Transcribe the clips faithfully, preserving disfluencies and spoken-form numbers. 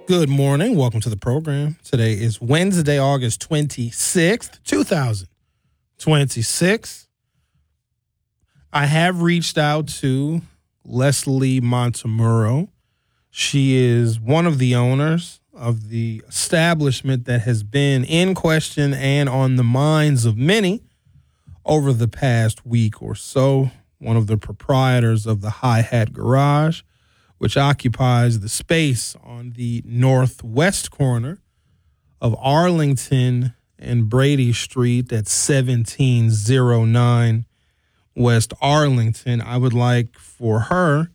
Good morning. Welcome to the program. Today is Wednesday, August twenty-sixth, two thousand twenty-six. I have reached out to Leslie Montemurro. She is one of the owners of the establishment that has been in question and on the minds of many over the past week or so. One of the proprietors of the Hi-Hat Garage, which occupies the space on the northwest corner of Arlington and Brady Street at seventeen oh nine West Arlington. I would like for her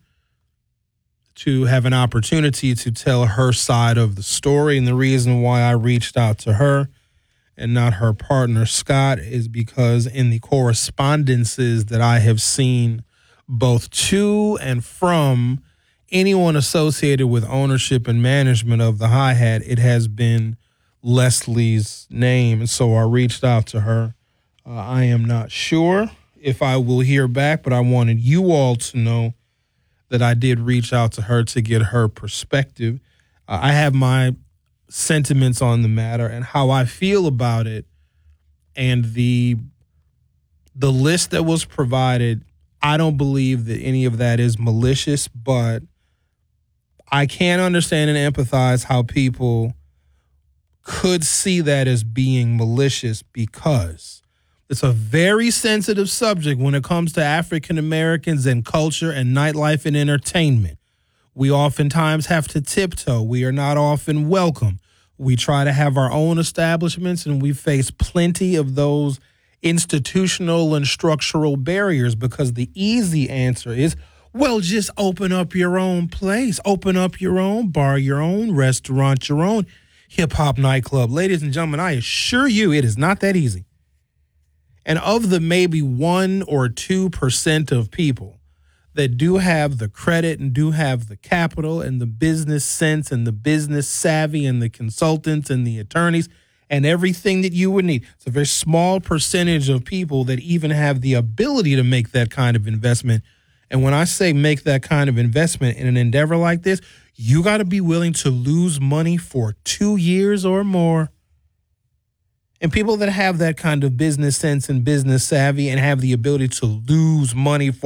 to have an opportunity to tell her side of the story. And the reason why I reached out to her and not her partner, Scott, is because in the correspondences that I have seen both to and from anyone associated with ownership and management of the Hi-Hat, it has been Leslie's name. And so I reached out to her. Uh, I am not sure if I will hear back, but I wanted you all to know that I did reach out to her to get her perspective. Uh, I have my sentiments on the matter and how I feel about it, and the the list that was provided. I don't believe that any of that is malicious, but I can understand and empathize how people could see that as being malicious, because it's a very sensitive subject when it comes to African Americans and culture and nightlife and entertainment. We oftentimes have to tiptoe. We are not often welcome. We try to have our own establishments, and we face plenty of those institutional and structural barriers, because the easy answer is, well, just open up your own place. Open up your own bar, your own restaurant, your own hip-hop nightclub. Ladies and gentlemen, I assure you it is not that easy. And of the maybe one or two percent of people that do have the credit and do have the capital and the business sense and the business savvy and the consultants and the attorneys and everything that you would need, it's a very small percentage of people that even have the ability to make that kind of investment. And when I say make that kind of investment in an endeavor like this, you got to be willing to lose money for two years or more. And people that have that kind of business sense and business savvy and have the ability to lose money for